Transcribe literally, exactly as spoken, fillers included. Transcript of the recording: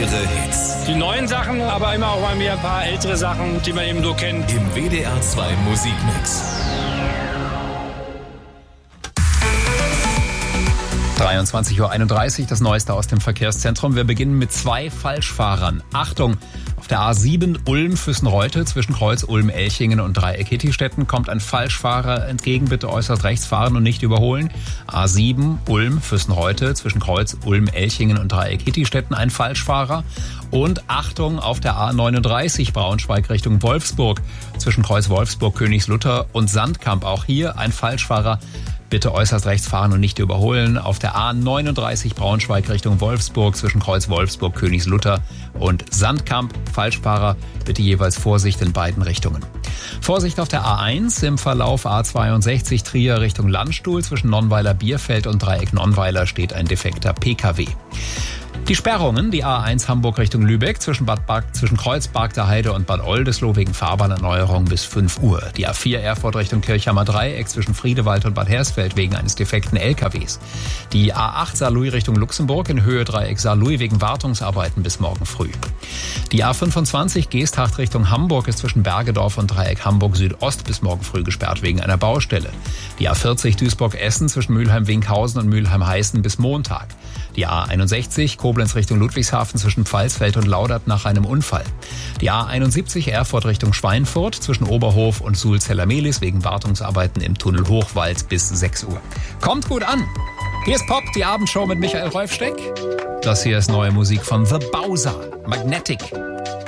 Ihre Hits. Die neuen Sachen, aber immer auch mal wieder ein paar ältere Sachen, die man eben so kennt. Im W D R zwei Musikmix. dreiundzwanzig Uhr einunddreißig, das Neueste aus dem Verkehrszentrum. Wir beginnen mit zwei Falschfahrern. Achtung! Auf der A sieben Ulm-Füssen-Reute zwischen Kreuz Ulm-Elchingen und Dreieck-Hittistetten kommt ein Falschfahrer entgegen. Bitte äußerst rechts fahren und nicht überholen. A sieben Ulm-Füssen-Reute zwischen Kreuz Ulm-Elchingen und Dreieck-Hittistetten ein Falschfahrer. Und Achtung, auf der A neununddreißig Braunschweig Richtung Wolfsburg zwischen Kreuz Wolfsburg, Königslutter und Sandkamp. Auch hier ein Falschfahrer. Bitte äußerst rechts fahren und nicht überholen. Auf der A neununddreißig Braunschweig Richtung Wolfsburg zwischen Kreuz Wolfsburg, Königslutter und Sandkamp. Falschfahrer, bitte jeweils Vorsicht in beiden Richtungen. Vorsicht auf der A eins im Verlauf A zweiundsechzig Trier Richtung Landstuhl zwischen Nonnweiler Bierfeld und Dreieck Nonnweiler steht ein defekter P K W. Die Sperrungen, die A eins Hamburg Richtung Lübeck zwischen Bad Bark, zwischen Kreuz Barkter Heide und Bad Oldesloe wegen Fahrbahnerneuerung bis fünf Uhr. Die A vier Erfurt Richtung Kirchhammer Dreieck zwischen Friedewald und Bad Hersfeld wegen eines defekten L K Ws. Die A acht Saarlouis Richtung Luxemburg in Höhe Dreieck Saarlouis wegen Wartungsarbeiten bis morgen früh. Die A fünfundzwanzig Geesthacht Richtung Hamburg ist zwischen Bergedorf und Dreieck Hamburg Südost bis morgen früh gesperrt wegen einer Baustelle. Die A vierzig Duisburg-Essen zwischen Mülheim-Winkhausen und Mülheim-Heißen bis Montag. Die A einundsechzig Koblenz Richtung Ludwigshafen zwischen Pfalzfeld und Laudert nach einem Unfall. Die A einundsiebzig Erfurt Richtung Schweinfurt zwischen Oberhof und Suhl-Zellermelis wegen Wartungsarbeiten im Tunnel Hochwald bis sechs Uhr. Kommt gut an! Hier ist Pop, die Abendshow mit Michael Rolfsteck. Das hier ist neue Musik von The Bowser, Magnetic.